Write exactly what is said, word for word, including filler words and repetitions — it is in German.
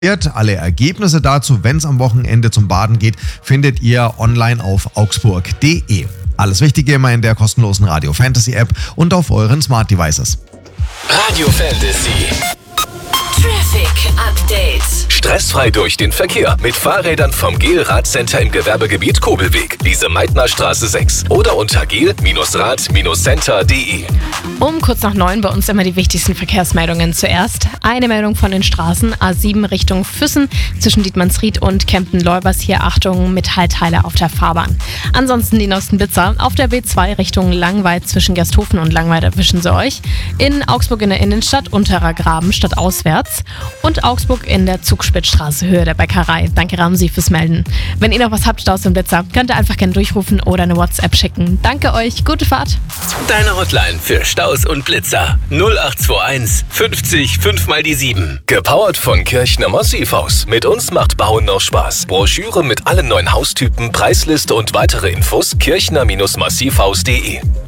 Alle Ergebnisse dazu, wenn es am Wochenende zum Baden geht, findet ihr online auf augsburg punkt de. Alles Wichtige immer in der kostenlosen Radio Fantasy App und auf euren Smart Devices. Radio Fantasy. Traffic Update. Stressfrei durch den Verkehr mit Fahrrädern vom Gel Radcenter im Gewerbegebiet Kobelweg, Lise Meitner Straße sechs oder unter gel Rad Center punkt de. Um kurz nach neun bei uns immer die wichtigsten Verkehrsmeldungen. Zuerst eine Meldung von den Straßen A sieben Richtung Füssen zwischen Dietmannsried und Kempten-Leubers. Hier Achtung, Metallteile auf der Fahrbahn. Ansonsten die neuesten Blitzer. Auf der B zwei Richtung Langweid zwischen Gersthofen und Langweid erwischen sie euch. In Augsburg in der Innenstadt Unterer Graben stadtauswärts. Und Augsburg in der Zugspitzstraße Höhe der Bäckerei. Danke Ramsi fürs Melden. Wenn ihr noch was habt aus dem Blitzer, könnt ihr einfach gerne durchrufen oder eine WhatsApp schicken. Danke euch, gute Fahrt. Deine Hotline für Staus und Blitzer null acht zwei eins fünfzig fünf mal die sieben. Gepowert von Kirchner Massivhaus. Mit uns macht Bauen noch Spaß. Broschüre mit allen neuen Haustypen, Preisliste und weitere Infos kirchner Massivhaus punkt de.